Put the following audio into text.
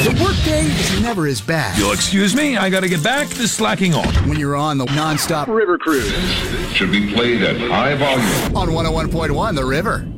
The workday is never as bad You'll excuse me, I gotta get back to slacking off. when you're on the non-stop river cruise Should be played at high volume. on 101.1 The River.